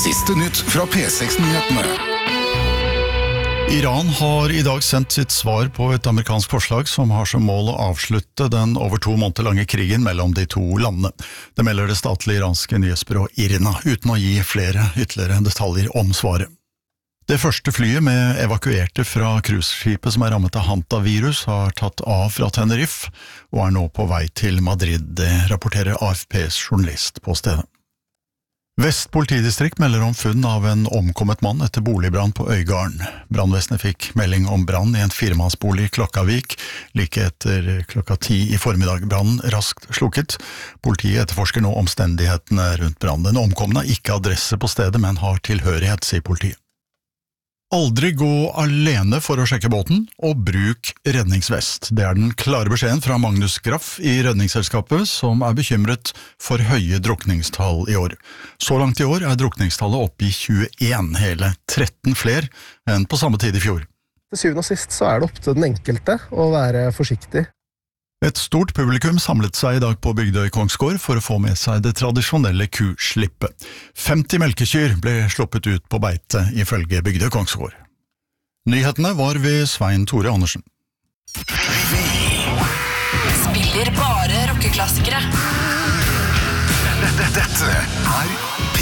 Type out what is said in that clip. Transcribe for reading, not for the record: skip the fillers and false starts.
Siste nytt fra P6-nyhetene. Iran har I dag sendt sitt svar på et amerikansk forslag som har som mål å avslutte den over 2 måneder lange krigen mellom de to landene. Det melder det statlige iranske nyhetsbyrå IRNA, uten å gi flere ytterligere detaljer om svaret. Det første flyet med evakuerte fra cruiseskipet som rammet av hantavirus har tatt av fra Tenerife og nå på vei til Madrid, det rapporterer AFPs journalist på stedet. Vest politidistrikt melder om funn av en omkommet mann etter boligbrann på Øygarden. Brannvesenet fikk melding om brann I en firmannsbolig I Klokkavik, like etter 10:00 I formiddag. Brannen raskt slukket. Politiet etterforsker nå omstendighetene rundt brannen. Den omkomne har ikke adresse på stedet, men har tilhørighet, sier politiet. Aldri gå alene for å sjekke båten, og bruk redningsvest. Det den klare beskjeden fra Magnus Graff I Redningsselskapet, som bekymret for høye drukningstall I år. Så langt I år drukningstallet opp I 21, hele 13 flere enn på samme tid I fjor. Til syvende og sist så det opp til den enkelte å være forsiktig. Et stort publikum samlet seg I dag på Bygdøy Kongsgård for å få med seg det tradisjonelle kuslippet. 50 melkekyr ble sluppet ut på beite ifølge Bygdøy Kongsgård. Nyhetene var ved Svein Tore Andersen. Spiller bare rockeklassikere. Dette